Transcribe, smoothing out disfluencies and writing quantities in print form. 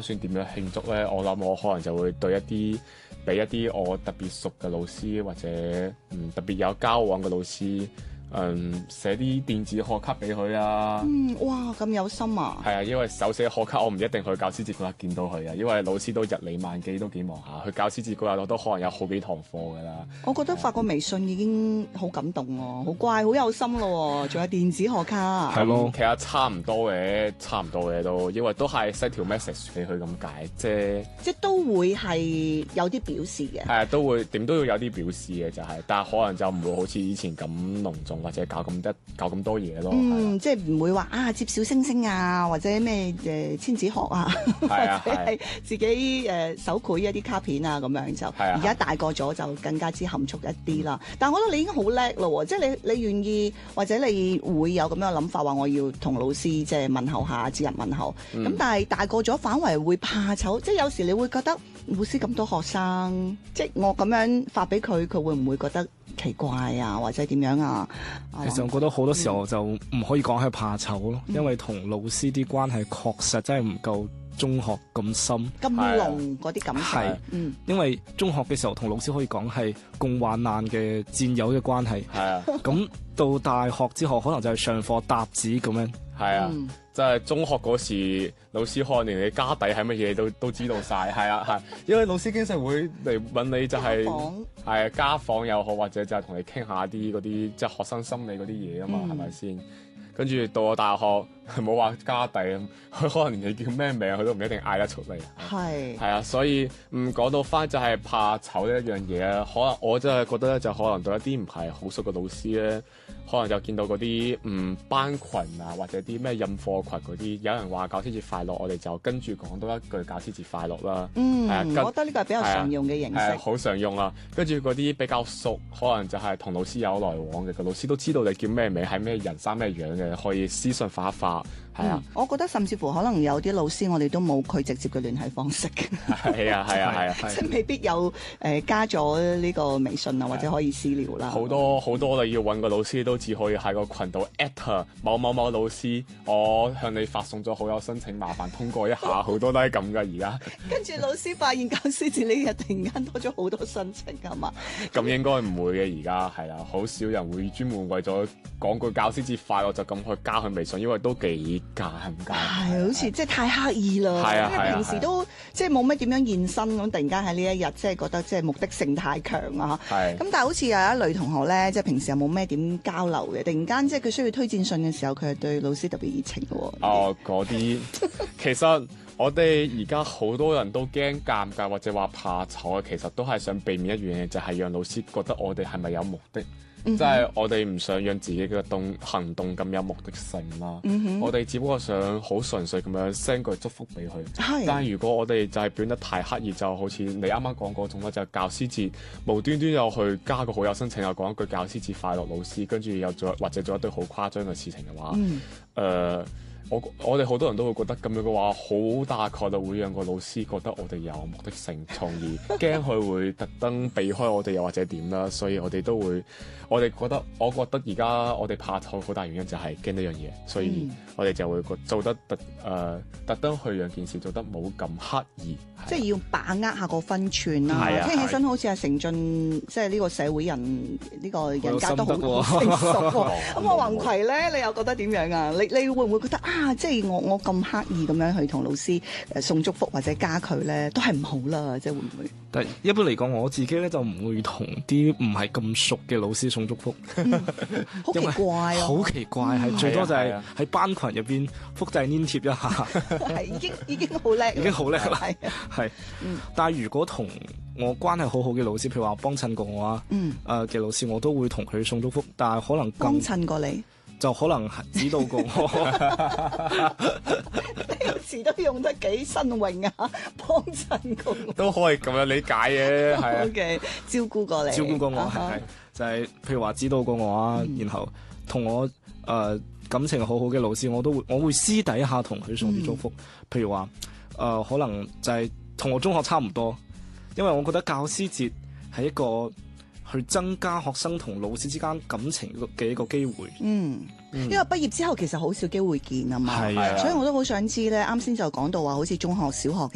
算點樣慶祝咧？我諗我可能就會對俾一啲我特別熟嘅老師或者特別有交往嘅老師。寫啲電子賀卡俾佢啊！ 哇，咁有心啊！ 係啊，因為手寫賀卡我唔一定去教師節嗰日見到佢啊，因為老師都日理萬機，都幾忙下。去教師節嗰日我都可能有好幾堂課㗎啦。 我覺得發個微信已經好感動喎，好乖，好有心咯，仲有電子賀卡。 係咯，其實差唔多嘅都，因為都係 send 條 message 俾佢咁解啫。 即係都會係有啲表示嘅。 係啊，都會點都要有啲表示嘅就係，但係可能就唔會好似以前咁隆重。或者搞咁多嘢咯， 即係唔會話接小星星啊，或者咩千紙鶴啊，或者係自己手繪一啲卡片啊咁樣就。而家大個咗就更加之含蓄一啲啦。但係我覺得你已經好叻咯，即係你願意或者你會有咁樣嘅諗法，話我要同老師即係問候下，節日問候。咁但係大個咗反為會怕醜，即係有時你會覺得老師咁多學生，即係我咁樣發俾佢，佢會唔會覺得奇怪啊，或者點樣啊？ 其實我覺得好多時候就唔可以講係怕醜咯，因為同老師啲關係確實真係唔夠中學咁深、 咁濃嗰啲感情。 因為中學嘅時候同老師可以講係共患難嘅戰友嘅關係。係啊，咁到大學之後可能就係上課搭子咁樣。 係啊，即係中學嗰時，老師可能連你家底係乜嘢都知道晒。係啊，係，因為老師經常會嚟問你就係係家訪又好，或者就係同你傾下啲嗰啲即係學生心理嗰啲嘢啊嘛，係咪先？跟住到我大學冇話家底，佢可能連你叫咩名佢都唔一定嗌得出嚟。係啊，所以講到翻就係怕醜呢一樣嘢啊。可能我真係覺得咧，就可能對一啲唔係好熟嘅老師咧，可能就見到嗰啲班群啊，或者啲咩印課群嗰啲，有人話教師節快樂，我哋就跟住講多一句教師節快樂啦。 我覺得呢個係比較常用嘅形式。 好常用啊。跟住嗰啲比較熟，可能就係同老師有來往嘅，個老師都知道你叫咩名，係咩人生咩樣嘅。可以私信發一發，係啊。 我覺得甚至乎可能有啲老師，我哋都冇佢直接嘅聯繫方式。 係啊， 即係未必有加咗呢個微信啊，或者可以私聊啦。 好多你要揾個老師，都只可以喺個群度 at 某某某老師，我向你發送咗好友申請，麻煩通過一下。好多都係咁噶而家。跟住老師發現教師節呢日突然間多咗好多申請係嘛？ 咁應該唔會嘅，而家係啦，好少人會專門為咗講句教師節快樂就咁去加佢微信，因為都幾尷尬。 係好似即係太刻意啦。因為平時都即係冇乜點樣現身咁，突然間喺呢一日即係覺得即係目的性太強啊。咁但係好似有一類同學咧，即係平時又冇咩點交流嘅，突然間即係佢需要推薦信嘅時候，佢係對老師特別熱情嘅喎。 嗰啲其實我哋而家好多人都驚尷尬或者話怕醜，其實都係想避免一樣嘢，就係讓老師覺得我哋係咪有目的。即係我哋唔想讓自己嘅行動咁有目的性啦。我哋只不過想好純粹咁樣 send 句祝福俾佢。但係如果我哋就係表現得太刻意，就好似你啱啱講嗰種啦，就係教師節無端端又去加個好友申請，又講一句教師節快樂老師，跟住又或者做一堆好誇張嘅事情嘅話，我哋好多人都會覺得咁樣嘅話，好大概率會讓個老師覺得我哋有目的性，從而驚佢會特登避開我哋，又或者點啦。所以我哋都會，我覺得而家我哋怕醜好大原因就係驚呢樣嘢，所以我哋就會做得特登去讓件事做得冇咁刻意， 即係要把握下個分寸啦。聽起身好似阿成俊，即係呢個社會人呢個人格都好成熟喎。咁我宏葵咧，你又覺得點樣啊？你會唔會覺得即係我咁刻意咁樣去同老師送祝福或者加佢咧，都係唔好啦，即係會唔會？ 但係一般嚟講，我自己咧就唔會同啲唔係咁熟嘅老師送祝福， 好奇怪啊！ 好奇怪，係最多就係喺班群入邊複製黏貼一下， 係已經好叻， 已經好叻啦，係。但係如果同我關係好好嘅老師，譬如話幫襯過我啊，嘅老師，我都會同佢送祝福，但係可能幫襯過你。 就可能指導過我， 有時都用得幾新穎啊！幫襯過都可以咁樣理解嘅，係 OK， 照顧過你， 照顧過我係就係譬如話指導過我啊，然後同我感情好好嘅老師，我會私底下同佢送啲祝福，譬如話可能就係同我中學差唔多，因為我覺得教師節係一個去增加學生同老師之間感情嘅一個機會。 因為畢業之後其實好少機會見啊嘛，所以我都好想知咧。啱先就講到話，好似中學、小學